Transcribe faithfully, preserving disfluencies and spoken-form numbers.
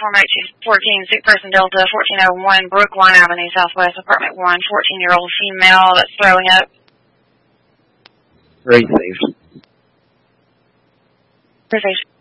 Uniform H fourteen, sick person Delta, fourteen oh one Brookline Avenue, Southwest, apartment one, fourteen-year-old female that's throwing up. Received. Received.